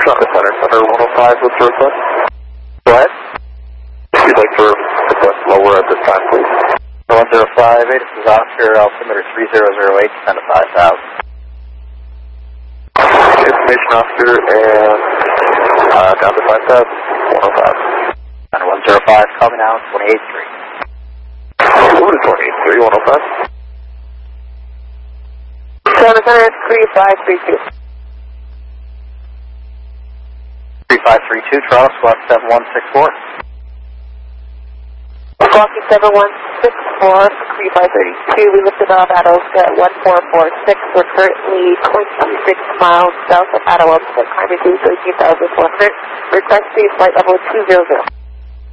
Center 105, what's your request? Go ahead. If you'd like to request lower at this time, please. 1058, this is Oscar, altimeter 3008, descend to 5,000. Information Oscar and down to 5,000, 105. Center 105, coming out, 283. What is 283, 105? Center 3532. 3532, Toronto, squawk 7164. Squawky 7164, 3532. We lifted off at Oska at 1446. We're currently 26 miles south of Ottawa. Climbing to 13,400. Request speed flight level 200.